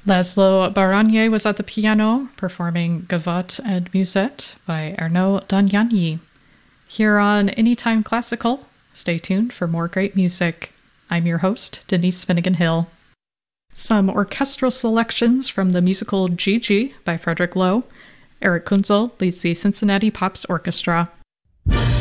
Laszlo Baranier was at the piano, performing Gavotte and Musette by Arnaud Daniani. Here on Anytime Classical, stay tuned for more great music. I'm your host, Denise Finnegan Hill. Some orchestral selections from the musical Gigi by Frederick Loewe. Eric Kunzel leads the Cincinnati Pops Orchestra.